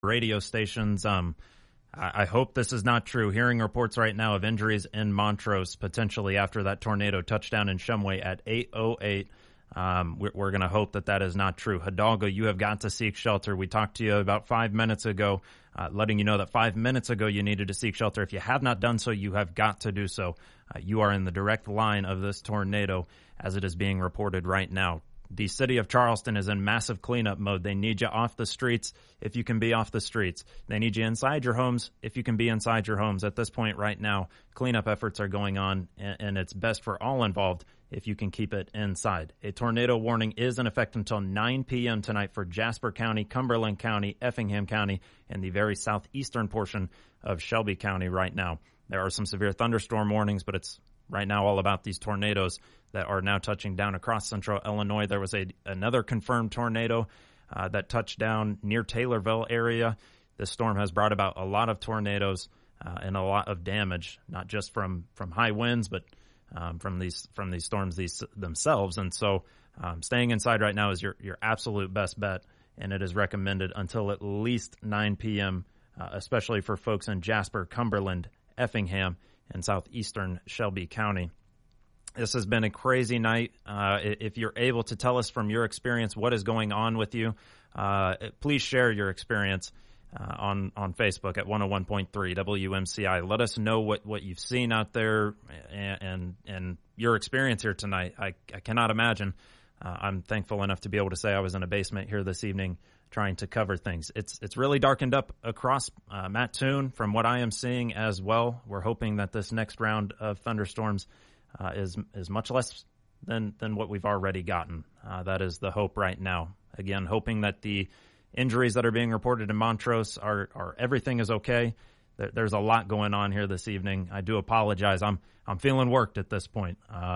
radio stations. I hope this is not true. Hearing reports right now of injuries in Montrose, potentially after that tornado touchdown in Shumway at 8:08. We're going to hope that is not true. Hidalgo, you have got to seek shelter. We talked to you about 5 minutes ago, letting you know that 5 minutes ago you needed to seek shelter. If you have not done so, you have got to do so. You are in the direct line of this tornado as it is being reported right now. The city of Charleston is in massive cleanup mode. They need you off the streets if you can be off the streets. They need you inside your homes if you can be inside your homes. At this point right now, cleanup efforts are going on, and it's best for all involved if you can keep it inside. A tornado warning is in effect until 9 p.m. tonight for Jasper County, Cumberland County, Effingham County, and the very southeastern portion of Shelby County right now. There are some severe thunderstorm warnings, but it's right now all about these tornadoes that are now touching down across central Illinois. There was another confirmed tornado that touched down near Taylorville area. This storm has brought about a lot of tornadoes and a lot of damage, not just from high winds, but from these storms themselves. And so staying inside right now is your absolute best bet, and it is recommended until at least 9 p.m., especially for folks in Jasper, Cumberland, Effingham, and southeastern Shelby County. This has been a crazy night. If you're able to tell us from your experience what is going on with you, please share your experience on Facebook at 101.3 WMCI. Let us know what you've seen out there and your experience here tonight. I cannot imagine. I'm thankful enough to be able to say I was in a basement here this evening trying to cover things. It's really darkened up across Mattoon from what I am seeing as well. We're hoping that this next round of thunderstorms is much less than what we've already gotten. That is the hope right now. Again, hoping that the injuries that are being reported in Montrose are everything is okay. There's a lot going on here this evening. I do apologize. I'm feeling worked at this point,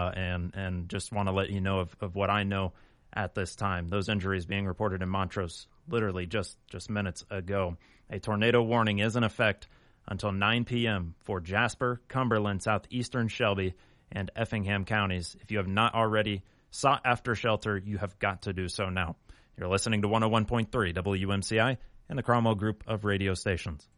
and just want to let you know of what I know at this time. Those injuries being reported in Montrose literally just minutes ago. A tornado warning is in effect until 9 p.m. for Jasper, Cumberland, southeastern Shelby, and Effingham counties. If you have not already sought after shelter, you have got to do so now. You're listening to 101.3 WMCI and the Cromwell Group of radio stations.